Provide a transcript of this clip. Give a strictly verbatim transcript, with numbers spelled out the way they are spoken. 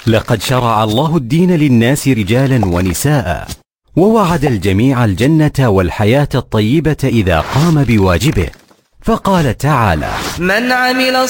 لقد شرع الله الدين للناس رجالا ونساء، ووعد الجميع الجنة والحياة الطيبة إذا قام بواجبه، فقال تعالى: من عمل